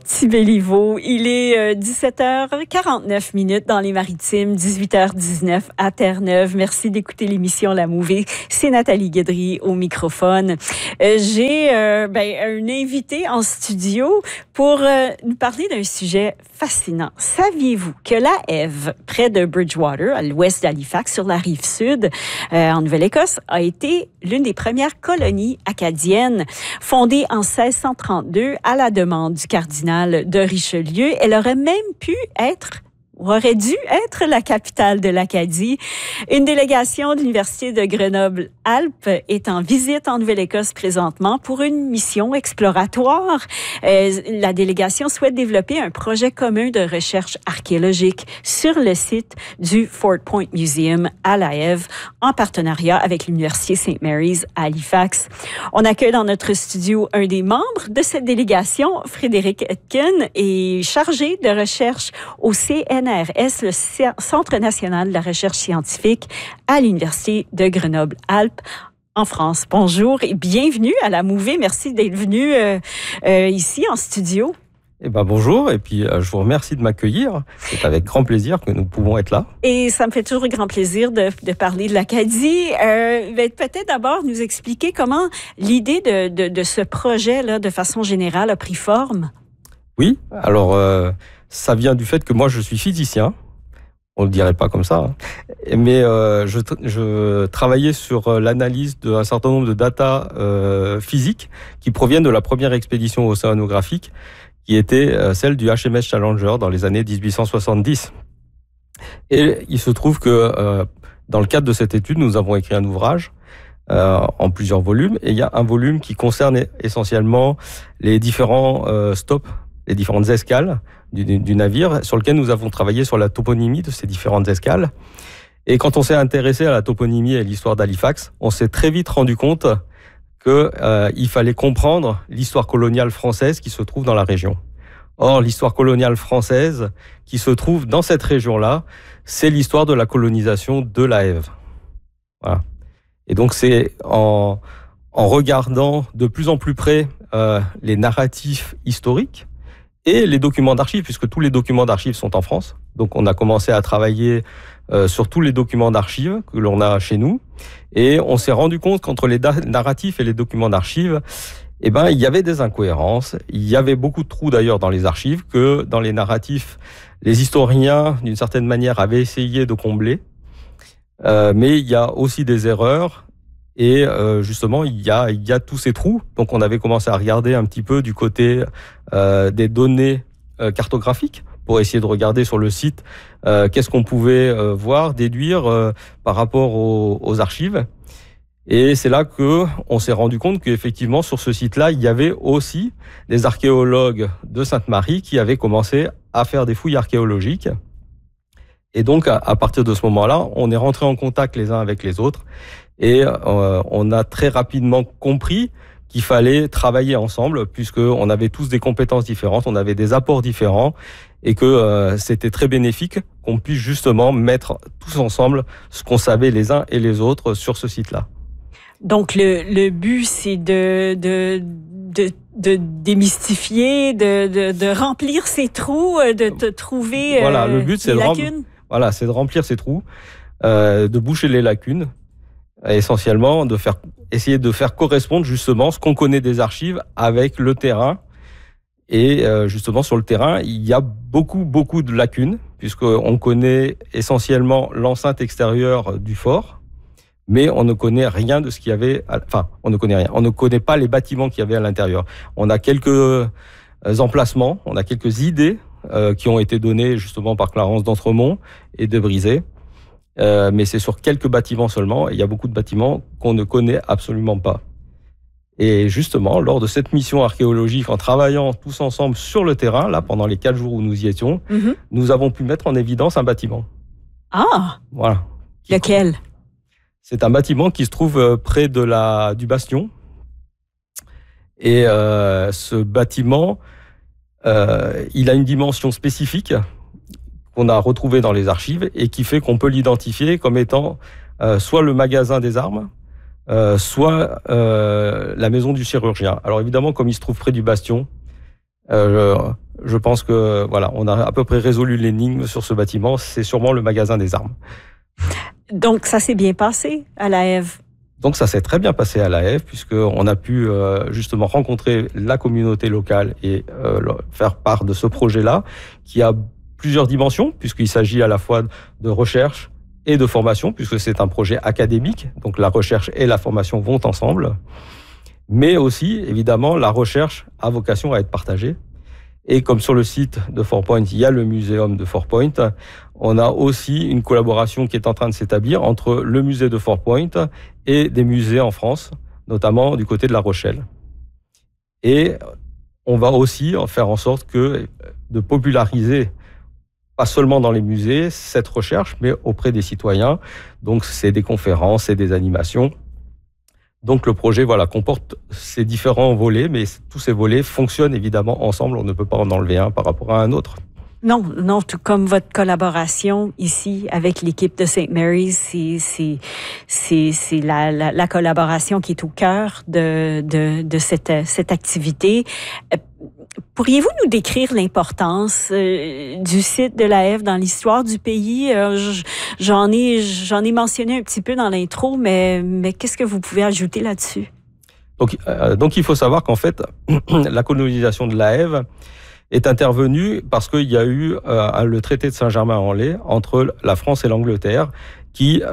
Petit Béliveau, il est 17h49 dans les Maritimes, 18h19 à Terre-Neuve. Merci d'écouter l'émission La Mouvée. C'est Nathalie Guédry au microphone. J'ai un invité en studio pour nous parler d'un sujet fascinant. Saviez-vous que la Ève, près de Bridgewater, à l'ouest d'Halifax, sur la rive sud, en Nouvelle-Écosse, a été l'une des premières colonies acadiennes fondée en 1632 à la demande du cardinal de Richelieu. Elle aurait même pu être aurait dû être la capitale de l'Acadie. Une délégation de l'Université de Grenoble-Alpes est en visite en Nouvelle-Écosse présentement pour une mission exploratoire. La délégation souhaite développer un projet commun de recherche archéologique sur le site du Fort Point Museum à la Ève, en partenariat avec l'Université St. Mary's à Halifax. On accueille dans notre studio un des membres de cette délégation, Frédéric Etkin, est chargé de recherche au CNRS, le Centre national de la recherche scientifique à l'Université de Grenoble-Alpes en France. Bonjour et bienvenue à La Mouvée. Merci d'être venu ici en studio. Bonjour, et puis je vous remercie de m'accueillir. C'est avec grand plaisir que nous pouvons être là. Et ça me fait toujours grand plaisir de parler de l'Acadie. Peut-être d'abord nous expliquer comment l'idée de ce projet-là, de façon générale, a pris forme. Oui, alors ça vient du fait que moi je suis physicien. On ne le dirait pas comme ça, hein. Mais je travaillais sur l'analyse d'un certain nombre de data physiques qui proviennent de la première expédition océanographique qui était celle du HMS Challenger dans les années 1870. Et il se trouve que dans le cadre de cette étude, nous avons écrit un ouvrage en plusieurs volumes. Et il y a un volume qui concerne essentiellement les différents stops, les différentes escales du navire, sur lequel nous avons travaillé sur la toponymie de ces différentes escales. Et quand on s'est intéressé à la toponymie et à l'histoire d'Halifax, on s'est très vite rendu compte qu'il fallait comprendre l'histoire coloniale française qui se trouve dans la région. Or, l'histoire coloniale française qui se trouve dans cette région-là, c'est l'histoire de la colonisation de la Ève. Voilà. Et donc, c'est en regardant de plus en plus près les narratifs historiques et les documents d'archives, puisque tous les documents d'archives sont en France. Donc, on a commencé à travailler sur tous les documents d'archives que l'on a chez nous. Et on s'est rendu compte qu'entre les narratifs et les documents d'archives, il y avait des incohérences. Il y avait beaucoup de trous d'ailleurs dans les archives que dans les narratifs, les historiens, d'une certaine manière, avaient essayé de combler. Mais il y a aussi des erreurs. Et justement, il y a tous ces trous. Donc, on avait commencé à regarder un petit peu du côté des données cartographiques pour essayer de regarder sur le site qu'est-ce qu'on pouvait voir, déduire par rapport aux archives. Et c'est là qu'on s'est rendu compte qu'effectivement, sur ce site-là, il y avait aussi des archéologues de Sainte-Marie qui avaient commencé à faire des fouilles archéologiques. Et donc, à partir de ce moment-là, on est rentré en contact les uns avec les autres. Et on a très rapidement compris qu'il fallait travailler ensemble, puisqu'on avait tous des compétences différentes, on avait des apports différents, et que c'était très bénéfique qu'on puisse justement mettre tous ensemble ce qu'on savait les uns et les autres sur ce site-là. Donc, le but, c'est de démystifier, de remplir ces trous, de trouver le but, c'est les lacunes. C'est de remplir ces trous, de boucher les lacunes, essentiellement essayer de faire correspondre justement ce qu'on connaît des archives avec le terrain. Et justement, sur le terrain, il y a beaucoup de lacunes, puisqu'on connaît essentiellement l'enceinte extérieure du fort, mais on ne connaît rien de ce qu'il y avait... on ne connaît rien. On ne connaît pas les bâtiments qu'il y avait à l'intérieur. On a quelques emplacements, on a quelques idées qui ont été données justement par Clarence d'Entremont et de Brisé. Mais c'est sur quelques bâtiments seulement. Et il y a beaucoup de bâtiments qu'on ne connaît absolument pas. Et justement, lors de cette mission archéologique, en travaillant tous ensemble sur le terrain, là, pendant les 4 jours où nous y étions, nous avons pu mettre en évidence un bâtiment. Ah! Voilà. Lequel? C'est un bâtiment qui se trouve près du bastion. Et ce bâtiment, il a une dimension spécifique qu'on a retrouvée dans les archives et qui fait qu'on peut l'identifier comme étant soit le magasin des armes, soit la maison du chirurgien. Alors évidemment, comme il se trouve près du bastion, je pense que voilà, on a à peu près résolu l'énigme sur ce bâtiment. C'est sûrement le magasin des armes. Donc, ça s'est bien passé à La Hève? Donc, ça s'est très bien passé à La Hève, puisqu'on a pu justement rencontrer la communauté locale et faire part de ce projet-là, qui a plusieurs dimensions, puisqu'il s'agit à la fois de recherche et de formation, puisque c'est un projet académique. Donc, la recherche et la formation vont ensemble. Mais aussi, évidemment, la recherche a vocation à être partagée. Et comme sur le site de Four Point, il y a le muséum de Four Point, on a aussi une collaboration qui est en train de s'établir entre le musée de Four Point et des musées en France, notamment du côté de La Rochelle. Et on va aussi faire en sorte de populariser, pas seulement dans les musées, cette recherche, mais auprès des citoyens. Donc, c'est des conférences, c'est des animations. Donc le projet comporte ces différents volets, mais tous ces volets fonctionnent évidemment ensemble. On ne peut pas en enlever un par rapport à un autre. Non, tout comme votre collaboration ici avec l'équipe de St. Mary's, c'est la collaboration qui est au cœur de cette activité. Pourriez-vous nous décrire l'importance du site de La Hève dans l'histoire du pays? J'en ai mentionné un petit peu dans l'intro, mais qu'est-ce que vous pouvez ajouter là-dessus? Donc il faut savoir qu'en fait, la colonisation de La Hève est intervenue parce qu'il y a eu le traité de Saint-Germain-en-Laye entre la France et l'Angleterre qui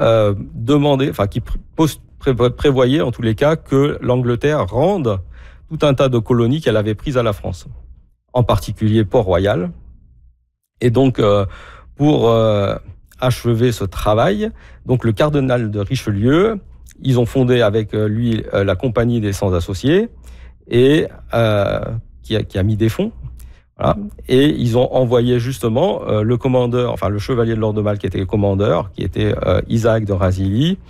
prévoyait en tous les cas que l'Angleterre rende tout un tas de colonies qu'elle avait prises à la France, en particulier Port-Royal. Et donc, pour achever ce travail, donc le cardinal de Richelieu, ils ont fondé avec lui la Compagnie des Sans-Associés, et qui a mis des fonds. Voilà. Et ils ont envoyé justement le commandeur, enfin le chevalier de l'Ordre de Malta qui était le commandeur, qui était Isaac de Razilly,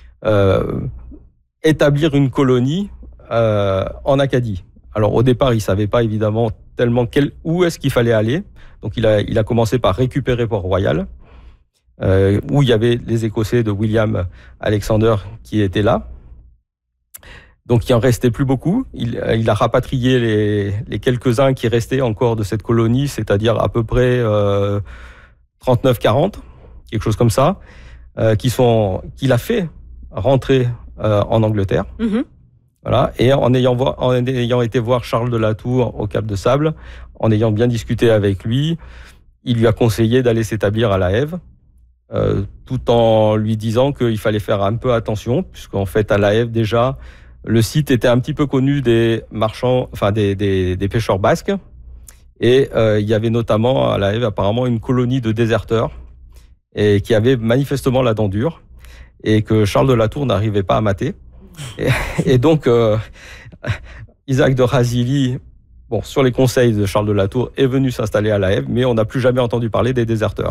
établir une colonie en Acadie. Alors au départ, il savait pas évidemment tellement où est-ce qu'il fallait aller. Donc il a commencé par récupérer Port-Royal, où il y avait les Écossais de William Alexander qui étaient là. Donc il en restait plus beaucoup. Il a rapatrié les quelques-uns qui restaient encore de cette colonie, c'est-à-dire à peu près 39-40, quelque chose comme ça, qu'il a fait rentrer en Angleterre. Mm-hmm. Voilà. Et en ayant été voir Charles de la Tour au Cap de Sable, en ayant bien discuté avec lui, il lui a conseillé d'aller s'établir à La Hève, tout en lui disant qu'il fallait faire un peu attention, puisqu'en fait à La Hève déjà, le site était un petit peu connu des marchands, enfin des pêcheurs basques, et il y avait notamment à La Hève apparemment une colonie de déserteurs et qui avait manifestement la dent dure et que Charles de la Tour n'arrivait pas à mater. Et donc, Isaac de Razilly, sur les conseils de Charles de la Tour, est venu s'installer à La Hève, mais on n'a plus jamais entendu parler des déserteurs.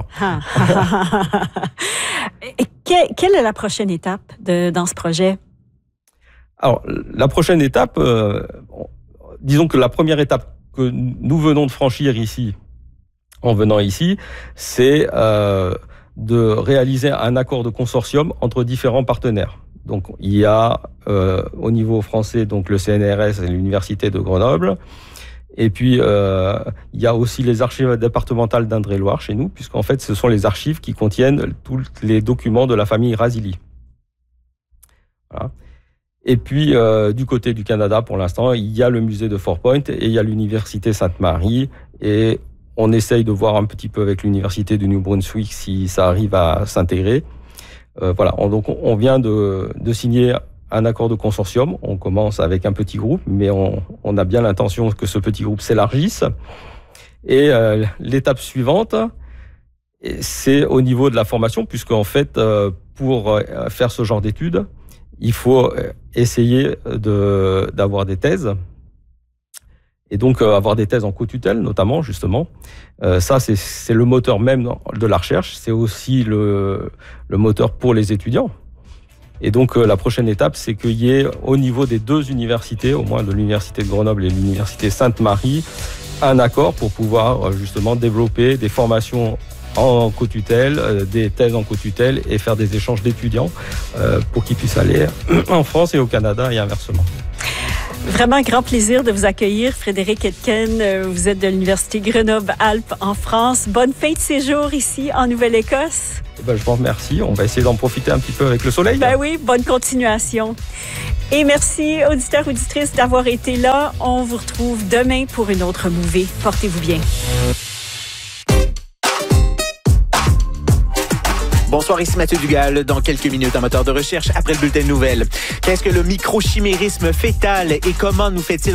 Et quelle est la prochaine étape dans ce projet? Alors, la prochaine étape, disons que la première étape que nous venons de franchir ici, en venant ici, c'est de réaliser un accord de consortium entre différents partenaires. Donc, il y a au niveau français donc le CNRS et l'Université de Grenoble. Et puis, il y a aussi les archives départementales d'Indre-et-Loire chez nous, puisqu'en fait, ce sont les archives qui contiennent tous les documents de la famille Razilly. Voilà. Et puis, du côté du Canada, pour l'instant, il y a le musée de Four Point et il y a l'Université Sainte-Marie. Et on essaye de voir un petit peu avec l'Université du New Brunswick si ça arrive à s'intégrer. Voilà, donc on vient de signer un accord de consortium. On commence avec un petit groupe, mais on a bien l'intention que ce petit groupe s'élargisse. Et l'étape suivante, c'est au niveau de la formation, puisqu'en fait, pour faire ce genre d'études, il faut essayer d'avoir des thèses. Et donc, avoir des thèses en co-tutelle, notamment, justement. Ça, c'est le moteur même de la recherche. C'est aussi le moteur pour les étudiants. Et donc, la prochaine étape, c'est qu'il y ait, au niveau des deux universités, au moins de l'Université de Grenoble et l'Université Sainte-Marie, un accord pour pouvoir, justement, développer des formations en co-tutelle, des thèses en co-tutelle et faire des échanges d'étudiants pour qu'ils puissent aller en France et au Canada et inversement. Vraiment un grand plaisir de vous accueillir, Frédéric Etken. Vous êtes de l'Université Grenoble-Alpes en France. Bonne fin de séjour ici en Nouvelle-Écosse. Je vous remercie. On va essayer d'en profiter un petit peu avec le soleil. Ben oui, bonne continuation. Et merci, auditeurs, auditrices, d'avoir été là. On vous retrouve demain pour une autre mouvée. Portez-vous bien. Bonsoir, ici Mathieu Dugal. Dans quelques minutes, un moteur de recherche après le bulletin de nouvelles. Qu'est-ce que le microchimérisme fœtal et comment nous fait-il